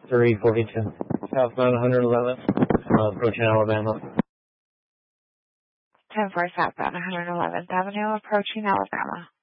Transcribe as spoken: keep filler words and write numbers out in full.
three forty-two. Southbound one eleven, uh, approaching Alabama. ten four southbound one eleventh Avenue, approaching Alabama.